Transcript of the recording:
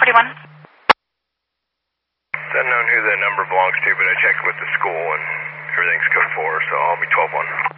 1241. It's unknown who the number belongs to, but I checked with the school and everything's code 4, so I'll be 12-1.